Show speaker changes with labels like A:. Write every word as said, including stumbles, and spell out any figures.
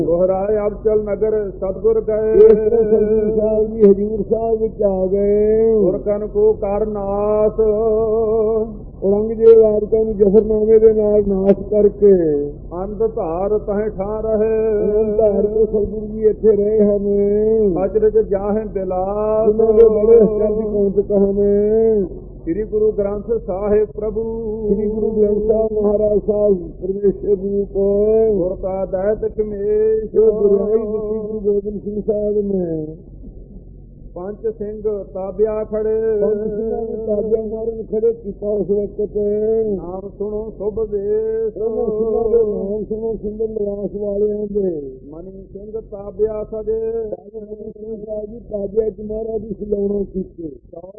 A: दोहराए अब चल नगर सतगुर गए
B: ਸਤਿਗੁਰੂ ਸਾਹਿਬ ਜੀ ਹਜ਼ੂਰ ਸਾਹਿਬ ਵਿੱਚ ਆ ਗਏ।
A: ਗੁਰਕਨ ਕੋ ਕਰ ਨਾਸ
B: ਔਰੰਗਜ਼ੇਬ ਆਦਿਕਾਂ ਨੂੰ ਜਫਰਨਾਮੇ ਦੇ ਨਾਲ ਨਾਸ਼ ਕਰਕੇ
A: ਅੰਧ ਧਾਰ ਤਹਿ ਠਾ ਰਹੇ
B: ਧਾਰ ਕੇ ਸਤਿਗੁਰੂ ਜੀ ਇੱਥੇ ਰਹੇ ਹਨ।
A: ਅਚਰਜ ਜਾਹੇ ਬਿਲਾਸ
B: ਉਹਨਾਂ ਦੇ ਬੜੇ ਅਚਰਜ ਕੌਂਤਕ ਹਨ।
A: ਸ੍ਰੀ ਗੁਰੂ ਗ੍ਰੰਥ ਸਾਹਿਬ ਪ੍ਰਭੂ
B: ਸ੍ਰੀ ਗੁਰੂ ਗ੍ਰੰਥ ਸਾਹਿਬ ਮਹਾਰਾਜ ਸਾਹਿਬ ਪਰਮੇਸ਼ਰ ਰੂਪ
A: ਗੁਰਤਾ ਦੈਤ ਕਮੇਸ਼
B: ਗੁਰਿਆਈ ਦਿੱਤੀ ਗੁਰੂ ਗੋਬਿੰਦ ਸਿੰਘ ਸਾਹਿਬ ਨੇ।
A: ਪੰਜ ਸਿੰਘ ਤਾਬਿਆ ਖੜੇ
B: ਪੰਜ ਸਿੰਘਾਂ ਨੂੰ ਤਾਬਿਆ ਮਾਰਨ ਖੜੇ ਕੀਤਾ ਉਸ ਵਕਤ।
A: ਨਾਮ ਸੁਣੋ ਸੁਭ ਵੇਸ
B: ਉਹਨਾਂ ਸਿੰਘਾਂ ਦੇ ਨਾਮ ਸੁਣੋ ਸੁੰਦਰ ਨਿਵਾਸ ਵਾਲਿਆਂ ਦੇ।
A: ਮਨੀ ਸਿੰਘ ਤਾਬਿਆ ਸਜੇ
B: ਸਿੰਘ ਸਾਹਿਬ ਜੀ ਤਾਬਿਆ ਚ ਮਹਾਰਾਜ ਦੀ ਸਲਾਉਣਾ ਕੀਤੀ।